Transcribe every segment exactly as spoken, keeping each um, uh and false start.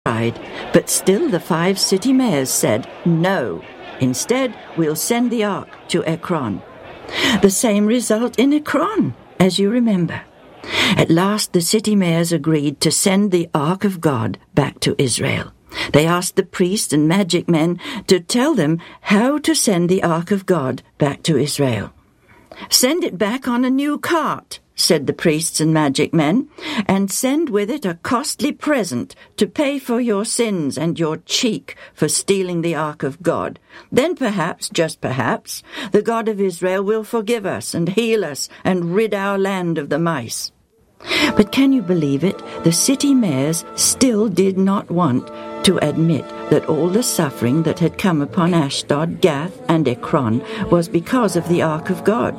tried, but still the five city mayors said, no. Instead, we'll send the ark to Ekron. The same result in Ekron, as you remember. At last, the city mayors agreed to send the ark of God back to Israel. They asked the priests and magic men to tell them how to send the ark of God back to Israel. Send it back on a new cart, said the priests and magic men, and send with it a costly present to pay for your sins and your cheek for stealing the ark of God. Then perhaps, just perhaps, the God of Israel will forgive us and heal us and rid our land of the mice. But can you believe it? The city mayors still did not want to admit that all the suffering that had come upon Ashdod, Gath, and Ekron was because of the ark of God.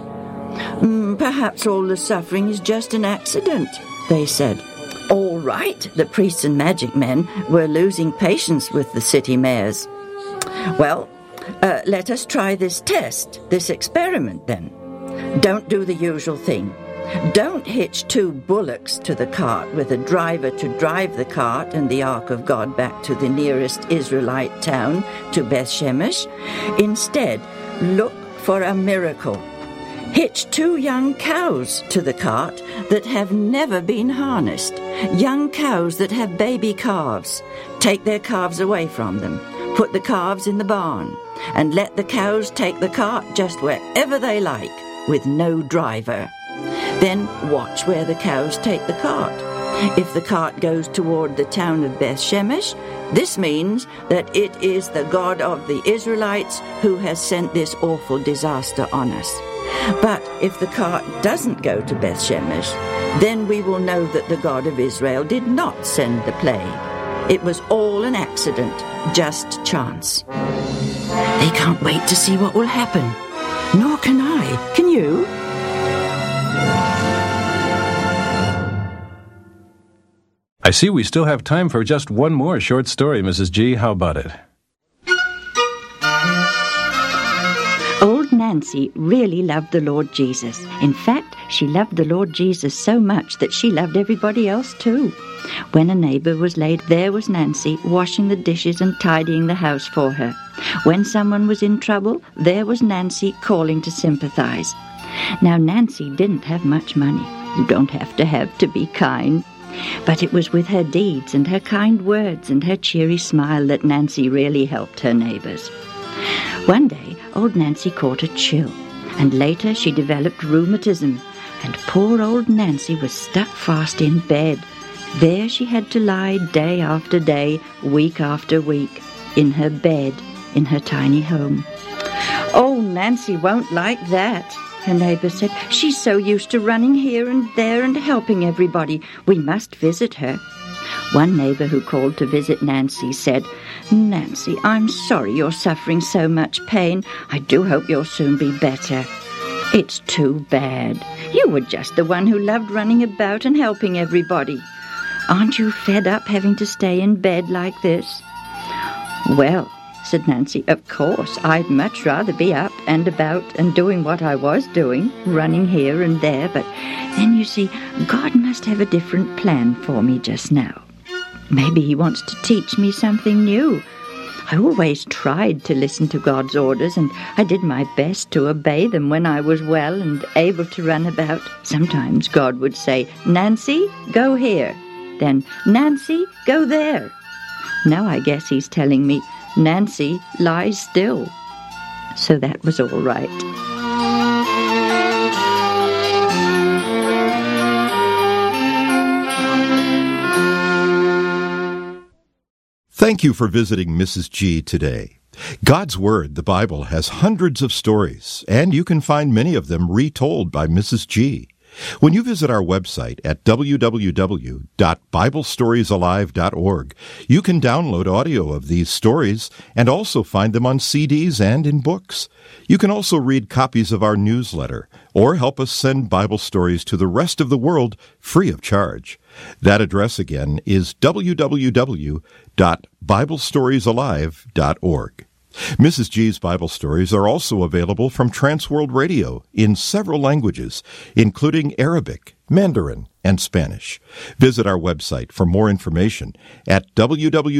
Mm, perhaps all the suffering is just an accident, they said. All right, the priests and magic men were losing patience with the city mayors. Well, uh, let us try this test, this experiment then. Don't do the usual thing. Don't hitch two bullocks to the cart with a driver to drive the cart and the ark of God back to the nearest Israelite town, to Beth Shemesh. Instead, look for a miracle. Hitch two young cows to the cart that have never been harnessed, young cows that have baby calves. Take their calves away from them. Put the calves in the barn, and let the cows take the cart just wherever they like, with no driver. Then watch where the cows take the cart. If the cart goes toward the town of Beth Shemesh, this means that it is the God of the Israelites who has sent this awful disaster on us. But if the cart doesn't go to Beth Shemesh, then we will know that the God of Israel did not send the plague. It was all an accident, just chance. They can't wait to see what will happen. Nor can I. Can you? I see we still have time for just one more short story, Missus G. How about it? Old Nancy really loved the Lord Jesus. In fact, she loved the Lord Jesus so much that she loved everybody else too. When a neighbor was late, there was Nancy washing the dishes and tidying the house for her. When someone was in trouble, there was Nancy calling to sympathize. Now, Nancy didn't have much money. You don't have to have to be kind. But it was with her deeds and her kind words and her cheery smile that Nancy really helped her neighbors. One day, old Nancy caught a chill, and later she developed rheumatism, and poor old Nancy was stuck fast in bed. There she had to lie day after day, week after week, in her bed, in her tiny home. "Oh, Nancy won't like that," her neighbor said. "She's so used to running here and there and helping everybody. We must visit her." One neighbor who called to visit Nancy said, "Nancy, I'm sorry you're suffering so much pain. I do hope you'll soon be better." "It's too bad. You were just the one who loved running about and helping everybody. Aren't you fed up having to stay in bed like this?" "Well," said Nancy, "of course, I'd much rather be up and about and doing what I was doing, running here and there, but then, you see, God must have a different plan for me just now. Maybe he wants to teach me something new. I always tried to listen to God's orders, and I did my best to obey them when I was well and able to run about. Sometimes God would say, 'Nancy, go here.' Then, 'Nancy, go there.' Now I guess he's telling me, 'Nancy, lie still.' So that was all right." Thank you for visiting Missus G today. God's Word, the Bible, has hundreds of stories, and you can find many of them retold by Missus G. When you visit our website at w w w dot bible stories alive dot org, you can download audio of these stories and also find them on C Ds and in books. You can also read copies of our newsletter or help us send Bible stories to the rest of the world free of charge. That address again is w w w dot bible stories alive dot org. Missus G's Bible stories are also available from Transworld Radio in several languages, including Arabic, Mandarin, and Spanish. Visit our website for more information at w w w